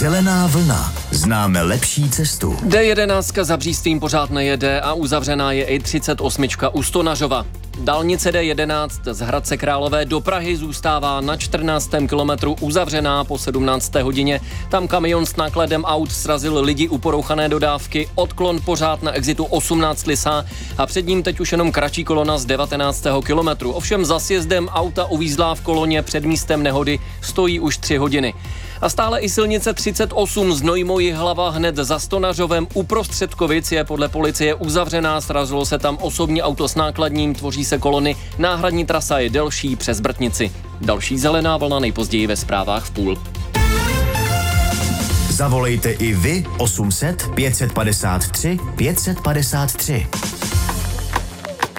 Zelená vlna. Známe lepší cestu. D11 za Břístým pořád nejede a uzavřená je i 38 u Stonařova. Dálnice D11 z Hradce Králové do Prahy zůstává na 14. kilometru uzavřená po 17. hodině. Tam kamion s nákladem aut srazil lidi u porouchané dodávky, odklon pořád na exitu 18 Lysá a před ním teď už jenom kratší kolona z 19. kilometru. Ovšem za sjezdem auta uvízlá v koloně před místem nehody stojí už 3 hodiny. A stále i silnice 38 Znojmo-Jihlava hned za Stonařovem uprostřed Kovic je podle policie uzavřená, srazilo se tam osobní auto s nákladním, tvoří se kolony, náhradní trasa je delší přes Brtnici. Další zelená vlna nejpozději ve zprávách v 5:30. Zavolejte i vy 800 553 553.